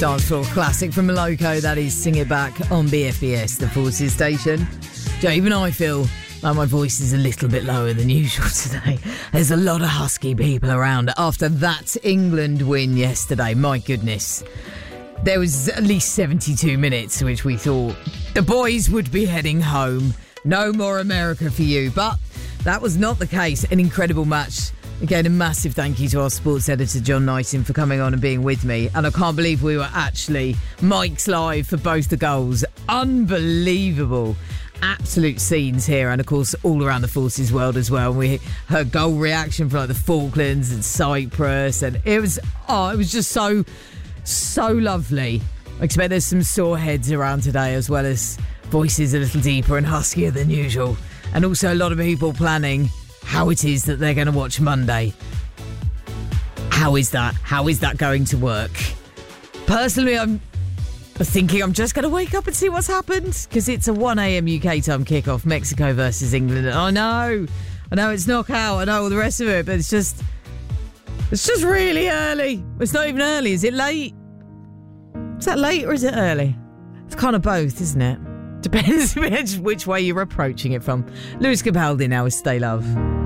dance floor classic from Moloko. That is Sing It Back on BFBS, the Forces station. Even I feel like my voice is a little bit lower than usual today. There's a lot of husky people around after that England win yesterday. My goodness. There was at least 72 minutes which we thought the boys would be heading home. No more America for you. But that was not the case. An incredible match. Again, a massive thank you to our sports editor, John Knighton, for coming on and being with me. And I can't believe we were actually mics live for both the goals. Unbelievable. Absolute scenes here. And, of course, all around the Forces world as well. We heard goal reaction from like the Falklands and Cyprus. And it was just so lovely. I expect there's some sore heads around today, as well as voices a little deeper and huskier than usual. And also a lot of people planning how it is that they're going to watch Monday. How is that? How is that going to work? Personally, I'm thinking I'm just going to wake up and see what's happened, because it's a 1 a.m. UK time kickoff, Mexico versus England. I know it's knockout, I know all the rest of it, but it's just really early. It's not even early. Is it late? Is that late or is it early? It's kind of both, isn't it? Depends which way you're approaching it from. Lewis Capaldi now with Stay Love.